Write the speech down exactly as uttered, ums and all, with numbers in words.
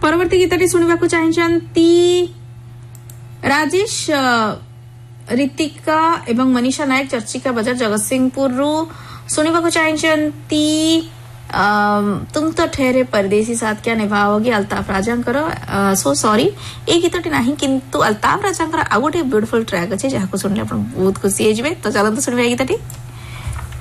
परवर्ती गीतटी शुणा चाहती राजेश ऋतिका एवं मनीषा नायक चर्चिका बजार जगतसिंहपुर रु शुणा चाहती तुम तो ठहरे परदेसी साथ क्या निभाओगी अल्ताफ राजांकर सो सॉरी ए गीतटी नहीं किंतु अल्ताफ राजांकर आउ गोटे ब्यूटीफुल ट्रैक अच्छे जहाँ को शुणिले बहुत खुशी हो। तो चलते शुणा गीतटी।